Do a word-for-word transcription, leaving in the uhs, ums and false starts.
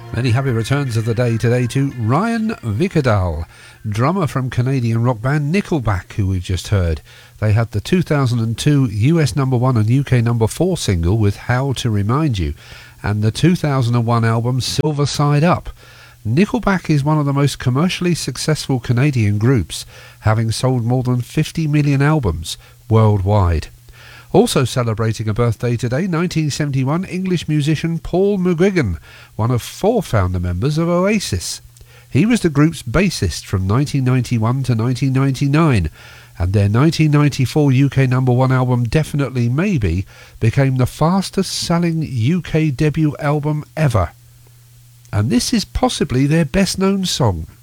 Many happy returns of the day today to Ryan Vickerdal, drummer from Canadian rock band Nickelback, who we've just heard. They had the two thousand two U S number one and U K number four single with How to Remind You, and the two thousand one album Silver Side Up. Nickelback is one of the most commercially successful Canadian groups, having sold more than fifty million albums worldwide. Also celebrating a birthday today, nineteen seventy-one English musician Paul McGuigan, one of four founder members of Oasis. He was the group's bassist from nineteen ninety-one to nineteen ninety-nine, and their nineteen ninety-four U K number one album Definitely Maybe became the fastest selling U K debut album ever. And this is possibly their best known song.